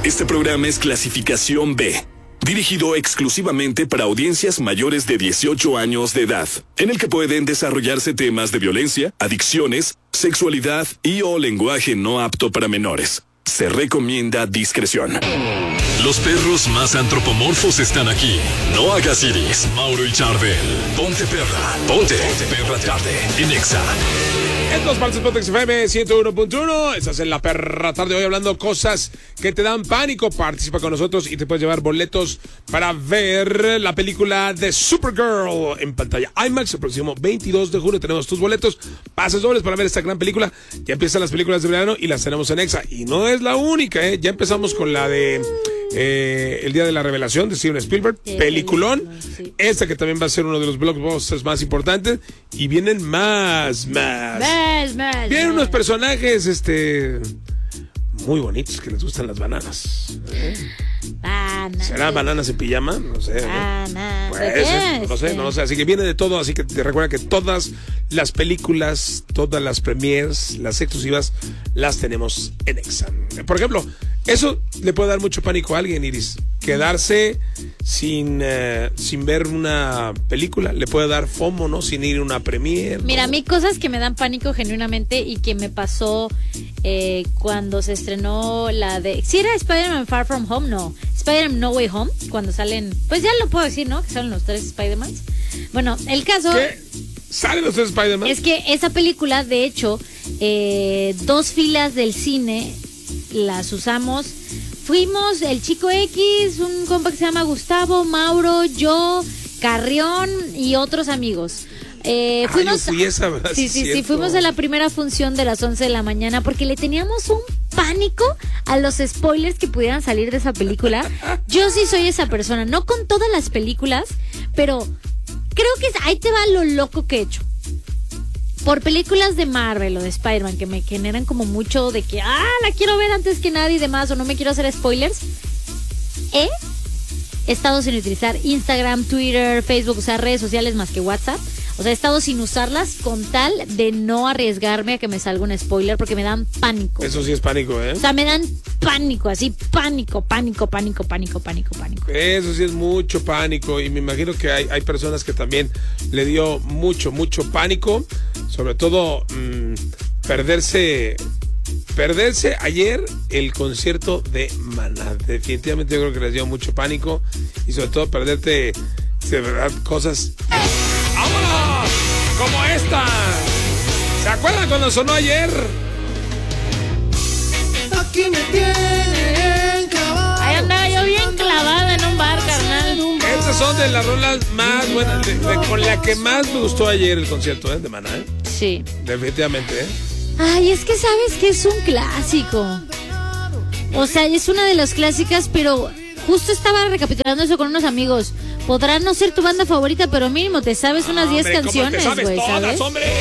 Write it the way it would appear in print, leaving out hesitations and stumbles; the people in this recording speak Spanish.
Este programa es clasificación B, dirigido exclusivamente para audiencias mayores de 18 años de edad, en el que pueden desarrollarse temas de violencia, adicciones, sexualidad y o lenguaje no apto para menores. Se recomienda discreción. Los perros más antropomorfos están aquí. No hagas iris. Mauro y Charbel. Ponte perra. Ponte perra tarde. En Exa. En Dos Partes Pontex FM 101.1. Estás en la perra tarde hoy hablando cosas que te dan pánico. Participa con nosotros y te puedes llevar boletos para ver la película de Supergirl en pantalla IMAX. El próximo 22 de julio tenemos tus boletos. Pases dobles para ver esta gran película. Ya empiezan las películas de verano y las tenemos en Exa. Y no es la única, ¿eh? Ya empezamos con la de El Día de la Revelación de Steven Spielberg. Peliculón. Sí. Esta que también va a ser uno de los blockbusters más importantes. Y vienen más. Vienen unos personajes muy bonitos que les gustan las bananas. ¿Será bananas en pijama? No sé. Pues, no lo sé. Así que viene de todo. Así que te recuerda que todas las películas, todas las premieres, las exclusivas, las tenemos en Exa. Por ejemplo, eso le puede dar mucho pánico a alguien, Iris. Quedarse sin ver una película. Le puede dar FOMO, ¿no? Sin ir a una premiere. Mira, a mí cosas que me dan pánico genuinamente y que me pasó cuando se estrenó la de... ¿Sí era Spider-Man Far From Home? No. Spider-Man No Way Home. Cuando salen... Pues ya lo puedo decir, ¿no? Que salen los 3 Spider-Mans. Bueno, el caso... ¿Qué? ¿Salen los 3 Spider-Man? Es que esa película, de hecho, 2 filas del cine las usamos. Fuimos el Chico X, un compa que se llama Gustavo, Mauro, yo, Carrión y otros amigos. Fuimos, yo fui esa, ¿verdad? Sí, fuimos a la primera función de las 11 de la mañana porque le teníamos un pánico a los spoilers que pudieran salir de esa película. Yo sí soy esa persona, no con todas las películas, pero creo que ahí te va lo loco que he hecho. Por películas de Marvel o de Spider-Man que me generan como mucho de que la quiero ver antes que nadie y demás, o no me quiero hacer spoilers, he estado sin utilizar Instagram, Twitter, Facebook, o sea, redes sociales más que WhatsApp. O sea, he estado sin usarlas con tal de no arriesgarme a que me salga un spoiler porque me dan pánico. Eso sí es pánico, ¿eh? O sea, me dan pánico, así, pánico. Eso sí es mucho pánico y me imagino que hay personas que también le dio mucho pánico, sobre todo perderse ayer el concierto de Maná. Definitivamente yo creo que les dio mucho pánico y sobre todo perderte de verdad cosas... ¡Vámonos! Como esta. ¿Se acuerdan cuando sonó ayer? Aquí me tienen clavada. Ahí andaba yo bien clavada en un bar, carnal. Estas son de las rolas más buenas, con la que más me gustó ayer el concierto de Maná, ¿eh? Sí. Definitivamente, ¿eh? Ay, es que sabes que es un clásico. O sea, es una de las clásicas, pero justo estaba recapitulando eso con unos amigos. Podrá no ser tu banda favorita, pero mínimo te sabes unas 10 canciones, güey, ¿sabes? Hombre.